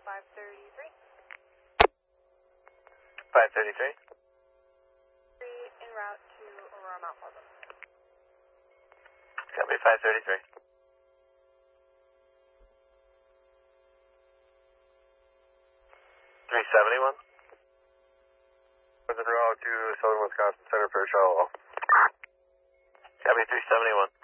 533. 533. En route to Aurora Mount Pleasant. Copy 533. 371. Was en route to Southern Wisconsin Center for Charlotte. Copy 371.